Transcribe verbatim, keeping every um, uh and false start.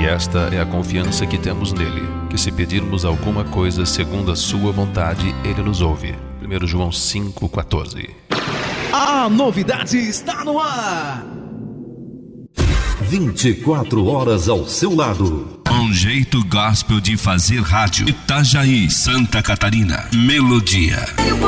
E esta é a confiança que temos nele, que se pedirmos alguma coisa segundo a sua vontade, ele nos ouve. primeiro João cinco, quatorze. A novidade está no ar! vinte e quatro horas ao seu lado. Um jeito gospel de fazer rádio. Itajaí, Santa Catarina. Melodia.